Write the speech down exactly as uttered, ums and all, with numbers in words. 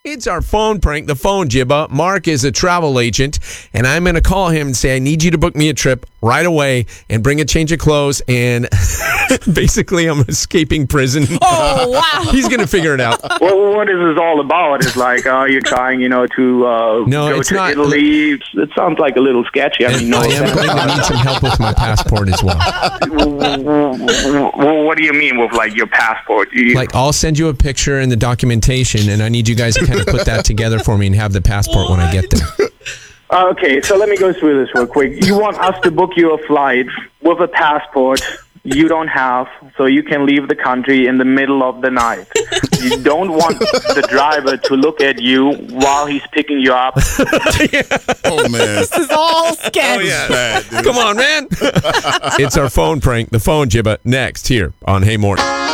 It's our phone prank, the phone jibba. Mark is a travel agent, and I'm going to call him and say, I need you to book me a trip right away and bring a change of clothes. And basically, I'm escaping prison. Oh, wow. He's going to figure it out. Well, what is this all about? It's like, uh, you're trying, you know, to uh, No, go it's to not. Italy. It sounds like a little sketchy. I mean, no I am going to need some help with my passport as well. Well, what do you mean with, like, your passport? You, Like, I'll send you a picture and the documentation, and I need you guys to kind of put that together for me and have the passport when I get there. Okay, so let me go through this real quick. You want us to book you a flight with a passport you don't have, so you can leave the country in the middle of the night. You don't want the driver to look at you while he's picking you up. Oh, man. This is all sketch. Oh, yeah. Bad, dude. Come on, man. It's our phone prank, the phone jibba, next here on Hey Morning.